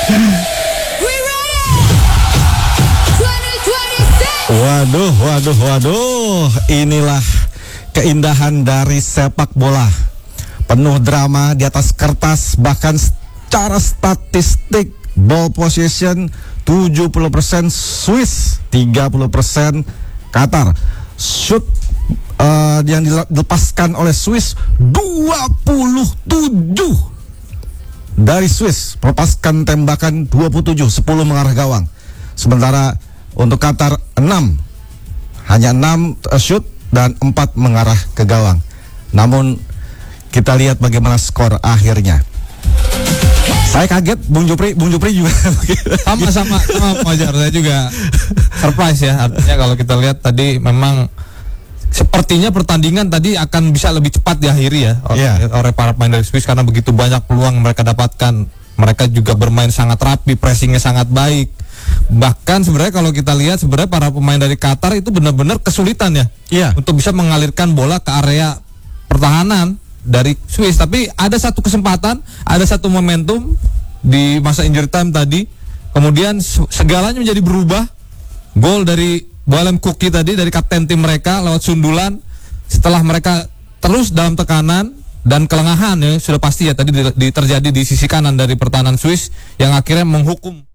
Waduh, inilah keindahan dari sepak bola. Penuh drama di atas kertas, bahkan secara statistik ball possession 70% Swiss, 30% Qatar. Shoot yang dilepaskan oleh Swiss 27 dari Swiss, melepaskan tembakan 27, 10 mengarah gawang. Sementara untuk Qatar 6, hanya 6 shoot dan 4 mengarah ke gawang. Namun kita lihat bagaimana skor akhirnya. Saya kaget, Bung Jupri juga sama wajar, saya juga surprise ya. Artinya kalau kita lihat tadi memang sepertinya pertandingan tadi akan bisa lebih cepat diakhiri ya oleh para pemain dari Swiss, karena begitu banyak peluang mereka dapatkan. Mereka juga bermain sangat rapi, pressingnya sangat baik. Bahkan sebenarnya kalau kita lihat sebenarnya para pemain dari Qatar itu benar-benar kesulitan ya untuk bisa mengalirkan bola ke area pertahanan dari Swiss. Tapi ada satu kesempatan, ada satu momentum di masa injury time tadi, kemudian segalanya menjadi berubah. Gol dari Boalem Kuki tadi, dari kapten tim mereka lewat sundulan, setelah mereka terus dalam tekanan dan kelengahan ya sudah pasti ya tadi terjadi di sisi kanan dari pertahanan Swiss yang akhirnya menghukum